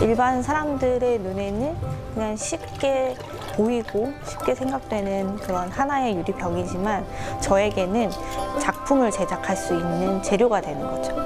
일반 사람들의 눈에는 그냥 쉽게 보이고 쉽게 생각되는 그런 하나의 유리벽이지만 저에게는 작품을 제작할 수 있는 재료가 되는 거죠.